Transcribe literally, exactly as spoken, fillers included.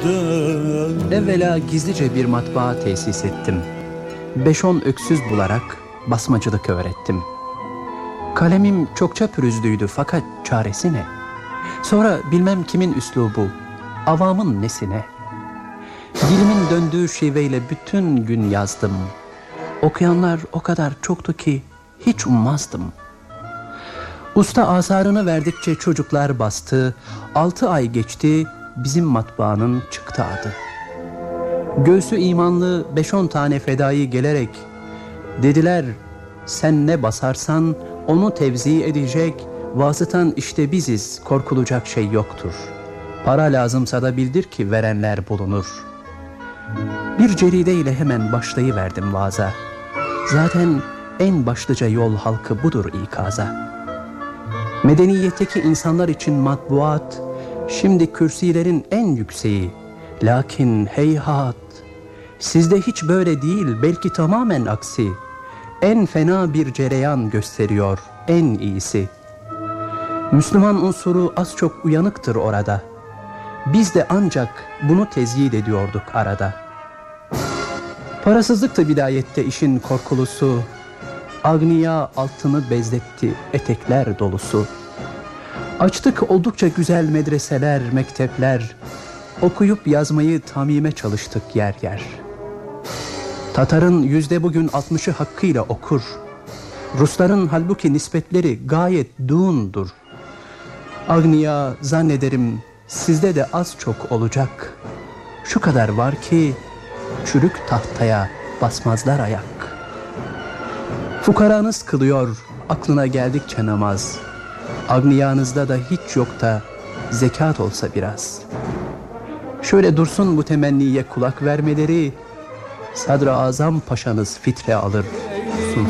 Evvela gizlice bir matbaa tesis ettim. Beş on öksüz bularak basmacılık öğrettim. Kalemim çokça pürüzlüydü fakat çaresi ne? Sonra bilmem kimin üslubu, avamın nesine? Dilimin döndüğü şiveyle bütün gün yazdım. Okuyanlar o kadar çoktu ki hiç ummazdım. Usta asarını verdikçe çocuklar bastı. Altı ay geçti, bizim matbaanın çıktı adı. Göğsü imanlı beş on tane fedai gelerek dediler, sen ne basarsan onu tevzi edecek, vasıtan işte biziz, korkulacak şey yoktur. Para lazımsa da bildir ki verenler bulunur. Bir ceride ile hemen başlayıverdim vaaza. Zaten en başlıca yol halkı budur ikaza. Medeniyetteki insanlar için matbuat, şimdi kürsilerin en yükseği. Lakin heyhat, sizde hiç böyle değil, belki tamamen aksi. En fena bir cereyan gösteriyor, en iyisi. Müslüman unsuru az çok uyanıktır orada. Biz de ancak bunu tezyid ediyorduk arada. Parasızlıktı bidayette işin korkulusu. Agniya altını bezletti etekler dolusu. Açtık oldukça güzel medreseler, mektepler. Okuyup yazmayı tamime çalıştık yer yer. Tatarın yüzde bugün altmışı hakkıyla okur. Rusların halbuki nispetleri gayet duğundur. Agniya zannederim sizde de az çok olacak. Şu kadar var ki çürük tahtaya basmazlar ayak. Fukaranız kılıyor aklına geldikçe namaz. Agniyanızda da hiç yok da zekat olsa biraz. Şöyle dursun bu temenniye kulak vermeleri, Sadr-ı Azam Paşanız fitre alır.